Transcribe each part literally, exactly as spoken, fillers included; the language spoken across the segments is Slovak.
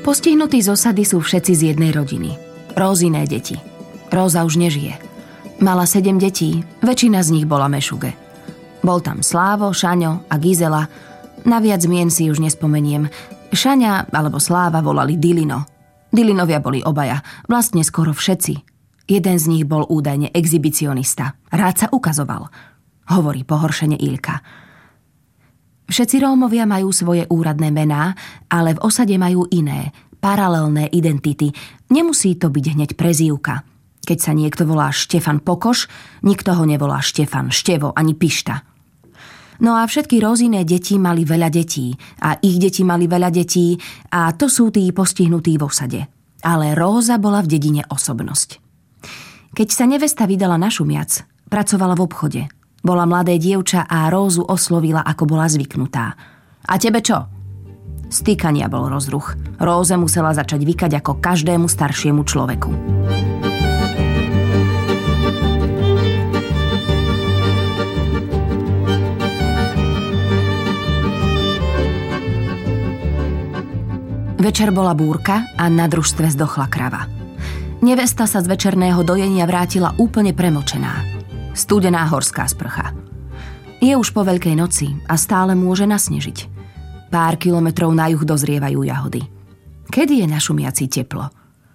Postihnutí z osady sú všetci z jednej rodiny. Róziné deti. Róza už nežije. Mala sedem detí, väčšina z nich bola mešuge. Bol tam Slávo, Šaňo a Gizela. Naviac mien si už nespomeniem. Šaňa alebo Sláva volali Dilino. Dilinovia boli obaja, vlastne skoro všetci. Jeden z nich bol údajne exhibicionista. Rád sa ukazoval, hovorí pohoršene Ilka. Všetci Rómovia majú svoje úradné mená, ale v osade majú iné, paralelné identity. Nemusí to byť hneď prezývka. Keď sa niekto volá Štefan Pokoš, nikto ho nevolá Štefan, Števo ani Pišta. No a všetky Róziné deti mali veľa detí a ich deti mali veľa detí a to sú tí postihnutí v osade. Ale Róza bola v dedine osobnosť. Keď sa nevesta vydala na Šumiac, pracovala v obchode. Bola mladé dievča a Rózu oslovila, ako bola zvyknutá. A tebe čo? Z týkania bol rozruch. Róza musela začať vykať ako každému staršiemu človeku. Večer bola búrka a na družstve zdochla krava. Nevesta sa z večerného dojenia vrátila úplne premočená. Studená horská sprcha. Je už po Veľkej noci a stále môže nasnežiť. Pár kilometrov na juh dozrievajú jahody. Kedy je na Šumiaci teplo?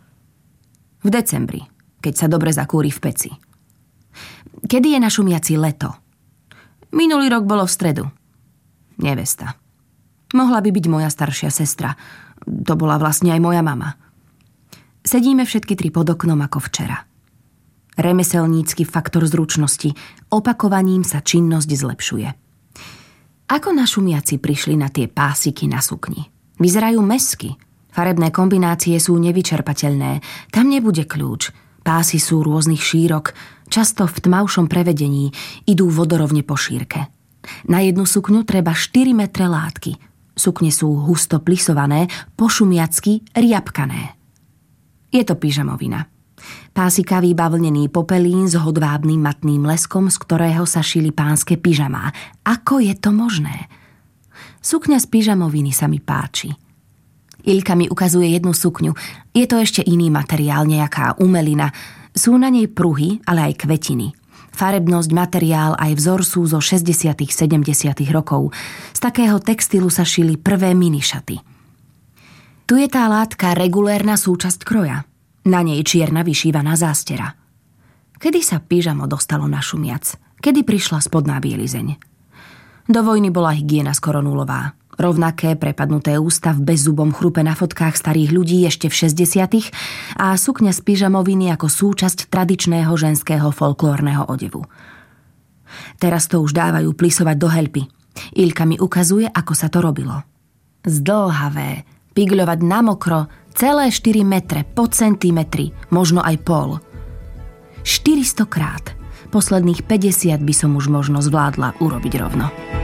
V decembri, keď sa dobre zakúri v peci. Kedy je na Šumiaci leto? Minulý rok bolo v stredu. Nevesta. Mohla by byť moja staršia sestra. To bola vlastne aj moja mama. Sedíme všetky tri pod oknom ako včera. Remeselnícky faktor zručnosti. Opakovaním sa činnosť zlepšuje. Ako na Šumiaci prišli na tie pásiky na sukni? Vyzerajú mesky. Farebné kombinácie sú nevyčerpateľné. Tam nebude kľúč. Pásy sú rôznych šírok. Často v tmavšom prevedení idú vodorovne po šírke. Na jednu sukňu treba štyri metre látky. Sukne sú husto plisované, po šumiacky riapkané. Je to pyžamovina. Pásikavý bavlnený popelín s hodvábnym matným leskom, z ktorého sa šili pánske pyžamá. Ako je to možné? Sukňa z pyžamoviny sa mi páči. Ilka mi ukazuje jednu sukňu. Je to ešte iný materiál, nejaká umelina. Sú na nej pruhy, ale aj kvetiny. Farebnosť, materiál aj vzor sú zo šesťdesiatych sedemdesiatych rokov. Z takého textilu sa šili prvé minišaty. Tu je tá látka regulérna súčasť kroja. Na nej čierna vyšívaná zástera. Kedy sa pyžamo dostalo na Šumiac? Kedy prišla spodná bielizeň? Do vojny bola hygiena skoro nulová. Rovnaké prepadnuté ústa v bezzubom chrupe na fotkách starých ľudí ešte v šesťdesiatych a sukňa z pyžamoviny ako súčasť tradičného ženského folklórneho odevu. Teraz to už dávajú plisovať do helpy. Ilka mi ukazuje, ako sa to robilo. Zdĺhavé, pigľovať na mokro, celé štyri metre po centimetri, možno aj pol. štyristo krát. Posledných päťdesiat by som už možno zvládla urobiť rovno.